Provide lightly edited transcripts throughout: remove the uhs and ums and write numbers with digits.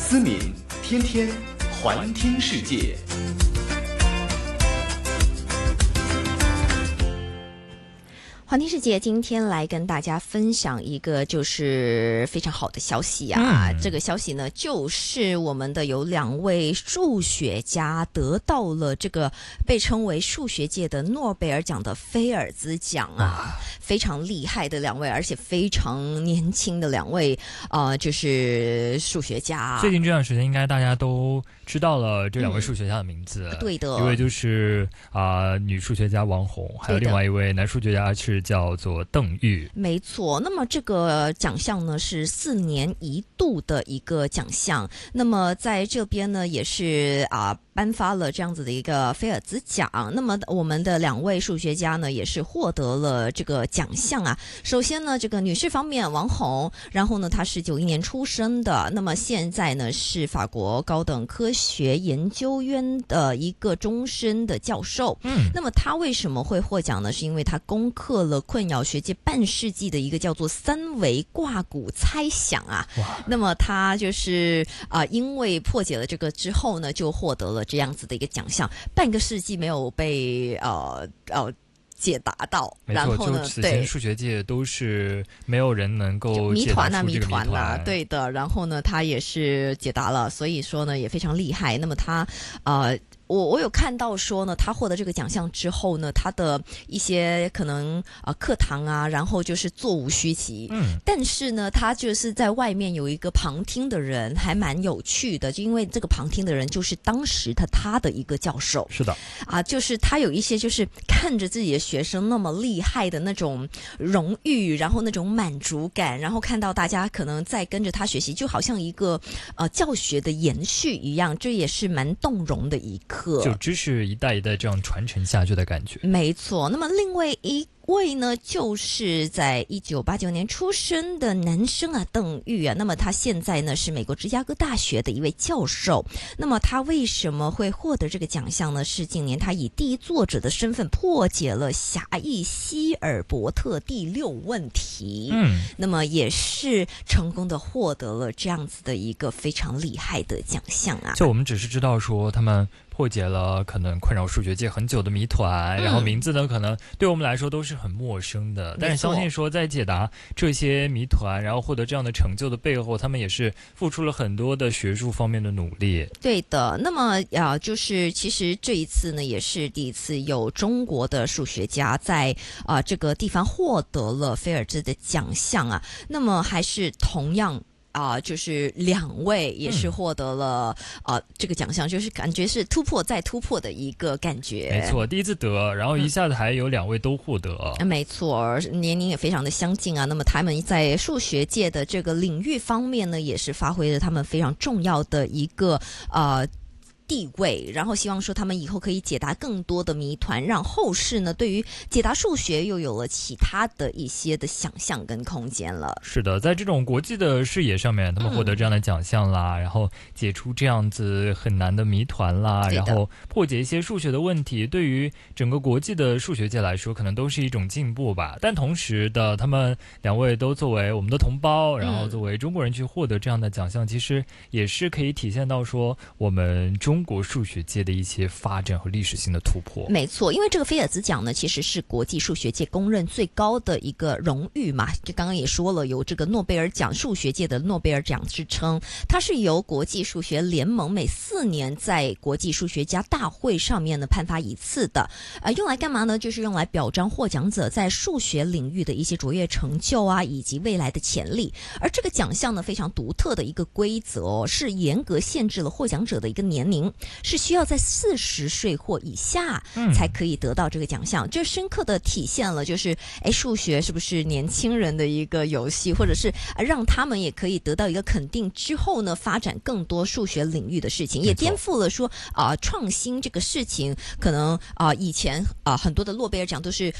思敏天天环听世界。 环听世界今天来跟大家分享一个就是非常好的消息啊，这个消息呢就是我们的有两位数学家得到了这个被称为数学界的诺贝尔奖的菲尔兹奖啊，非常厉害的两位，而且非常年轻的两位就是数学家。 最近这段时间应该大家都知道了这两位数学家的名字， 对的， 一位就是女数学家王虹，还有另外一位男数学家是叫做邓玉。 没错，那么这个奖项呢是4年一度的一个奖项，那么在这边呢也是颁发了这样子的一个菲尔兹奖。那么我们的两位数学家呢也是获得了这个奖项啊。首先呢这个女士方面王虹，然后呢她是91年出生的，那么现在呢是法国高等科学研究院的一个终身的教授。那么她为什么会获奖呢？是因为她攻克了困扰学界半世纪的一个叫做三维挂骨猜想啊。那么她就是因为破解了这个之后呢就获得了这样子的一个奖项，半个世纪没有被解答到。 没错， 然后呢就此前数学界都是没有人能够解答出这个谜团。 对的，然后呢他也是解答了，所以说呢也非常厉害。那么他我有看到说呢，他获得这个奖项之后呢，他的一些可能课堂啊，然后就是座无虚席。但是呢，他就是在外面有一个旁听的人，还蛮有趣的，就因为这个旁听的人就是当时他的一个教授。 是的， 就是他有一些就是看着自己的学生那么厉害的那种荣誉，然后那种满足感，然后看到大家可能在跟着他学习，就好像一个教学的延续一样，这也是蛮动容的一刻。 就知识一代一代这样传承下去的感觉。 没错，那么另外一位呢，就是在1989年出生的男生邓玉啊。那么他现在呢是美国芝加哥大学的一位教授。那么他为什么会获得这个奖项呢？是近年他以第一作者的身份破解了狭义希尔伯特第6问题。那么也是成功的获得了这样子的一个非常厉害的奖项啊。 就我们只是知道说他们破解了可能困扰数学界很久的谜团，然后名字呢可能对我们来说都是很陌生的，但是相信说在解答这些谜团然后获得这样的成就的背后，他们也是付出了很多的学术方面的努力。 对的，那么就是其实这一次呢也是第一次有中国的数学家在这个地方获得了菲尔兹的奖项啊。那么还是同样就是两位也是获得了这个奖项，就是感觉是突破再突破的一个感觉。 没错，第一次得，然后一下子还有两位都获得。 没错，年龄也非常的相近啊。那么他们在数学界的这个领域方面呢，也是发挥了他们非常重要的一个地位，然后希望说他们以后可以解答更多的谜团，让后世呢对于解答数学又有了其他的一些的想象跟空间了。 是的，在这种国际的视野上面，他们获得这样的奖项啦，然后解出这样子很难的谜团啦，然后破解一些数学的问题，对于整个国际的数学界来说可能都是一种进步吧。但同时的，他们两位都作为我们的同胞，然后作为中国人去获得这样的奖项，其实也是可以体现到说我们中国数学界的一些发展和历史性的突破。 没错，因为这个菲尔兹奖呢其实是国际数学界公认最高的一个荣誉嘛，就刚刚也说了有这个诺贝尔奖，数学界的诺贝尔奖之称。它是由国际数学联盟每4年在国际数学家大会上面呢颁发一次的。用来干嘛呢？就是用来表彰获奖者在数学领域的一些卓越成就啊，以及未来的潜力。而这个奖项呢非常独特的一个规则是严格限制了获奖者的一个年龄，是需要在40岁或以下才可以得到这个奖项。这深刻的体现了就是数学是不是年轻人的一个游戏，或者是让他们也可以得到一个肯定之后呢发展更多数学领域的事情，也颠覆了说创新这个事情可能以前很多的诺贝尔奖都是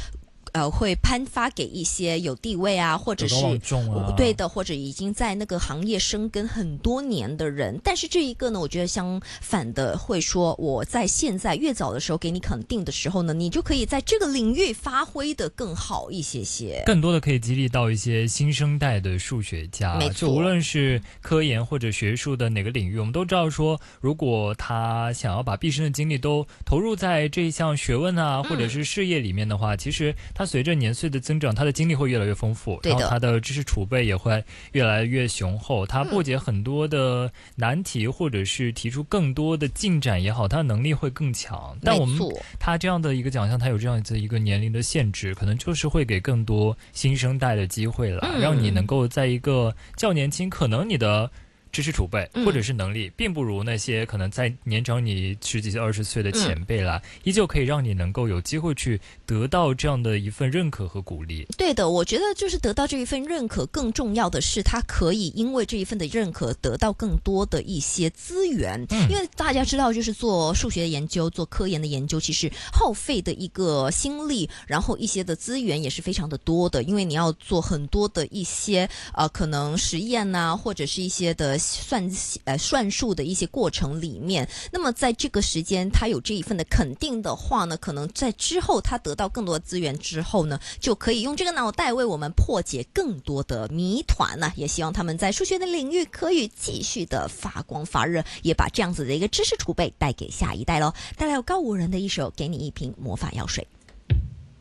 会颁发给一些有地位啊，或者是对的，或者已经在那个行业深耕很多年的人。但是这一个呢，我觉得相反的会说，我在现在越早的时候给你肯定的时候呢，你就可以在这个领域发挥的更好一些， 更多的可以激励到一些新生代的数学家。 没错， 就无论是科研或者学术的哪个领域，我们都知道说，如果他想要把毕生的精力都投入在这一项学问啊，或者是事业里面的话，其实他随着年岁的增长，他的经历会越来越丰富，然后他的知识储备也会越来越雄厚，他破解很多的难题，或者是提出更多的进展也好，他的能力会更强。但我们他这样的一个奖项，他有这样子一个年龄的限制，可能就是会给更多新生代的机会了，让你能够在一个较年轻，可能你的知识储备或者是能力并不如那些可能在年长你10几岁20岁的前辈啦，依旧可以让你能够有机会去得到这样的一份认可和鼓励。 对的，我觉得就是得到这一份认可，更重要的是他可以因为这一份的认可得到更多的一些资源。因为大家知道，就是做数学的研究，做科研的研究，其实耗费的一个心力，然后一些的资源也是非常的多的，因为你要做很多的一些可能实验啊，或者是一些的算术的一些过程里面。那么在这个时间他有这一份的肯定的话呢，可能在之后他得到更多的资源之后呢，就可以用这个脑袋为我们破解更多的谜团呢。也希望他们在数学的领域可以继续的发光发热，也把这样子的一个知识储备带给下一代咯。带来有告五人的一首《给你一瓶魔法药水》。